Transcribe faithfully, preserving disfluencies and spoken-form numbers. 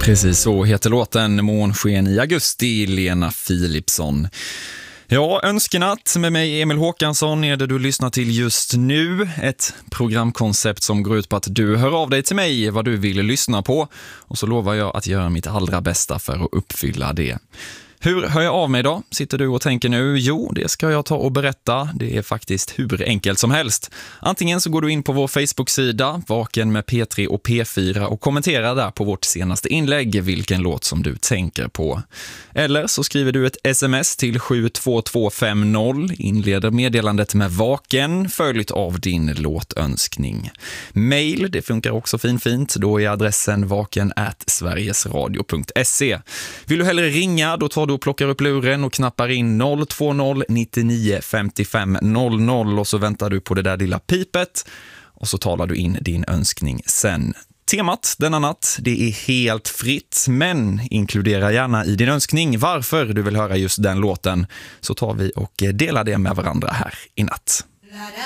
Precis så heter låten Månsken i augusti, Lena Philipsson. Ja, Önskenatt med mig Emil Håkansson är det du lyssnar till just nu. Ett programkoncept som går ut på att du hör av dig till mig vad du vill lyssna på. Och så lovar jag att göra mitt allra bästa för att uppfylla det. Hur hör jag av mig då? Sitter du och tänker nu? Jo, det ska jag ta och berätta. Det är faktiskt hur enkelt som helst. Antingen så går du in på vår Facebook-sida, Vaken med P tre och P fyra, och kommenterar där på vårt senaste inlägg vilken låt som du tänker på. Eller så skriver du ett sms till sju två två fem noll, inleder meddelandet med Vaken, följt av din låtönskning. Mail, det funkar också fin fint. Då är adressen vaken at sverigesradio punkt se. Vill du hellre ringa, då tar du och plockar upp luren och knappar in noll två noll nio nio fem fem noll noll och så väntar du på det där lilla pipet och så talar du in din önskning sen. Temat denna natt, det är helt fritt, men inkludera gärna i din önskning varför du vill höra just den låten, så tar vi och delar det med varandra här i natt.